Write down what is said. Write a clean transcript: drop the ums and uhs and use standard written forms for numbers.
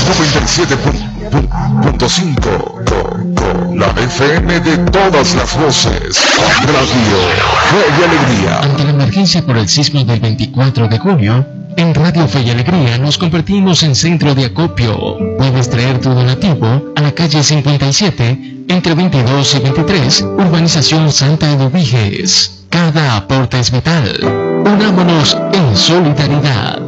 97.5, la FM de todas las voces. Radio Fe y Alegría. Ante la emergencia por el sismo del 24 de junio, en Radio Fe y Alegría nos convertimos en centro de acopio. Puedes traer tu donativo a la calle 57, entre 22 y 23, Urbanización Santa Eduviges. Cada aporte es vital. Unámonos en solidaridad.